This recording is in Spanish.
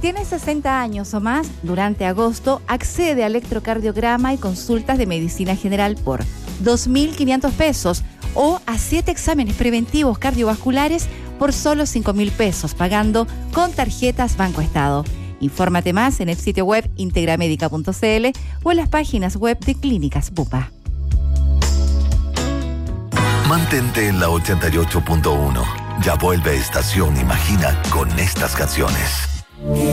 tienes 60 años o más, durante agosto accede al electrocardiograma y consultas de medicina general por 2.500 pesos o a 7 exámenes preventivos cardiovasculares por solo 5.000 pesos, pagando con tarjetas Banco Estado. Infórmate más en el sitio web integramedica.cl o en las páginas web de Clínicas Bupa. Mantente en la 88.1. Ya vuelve Estación Imagina con estas canciones.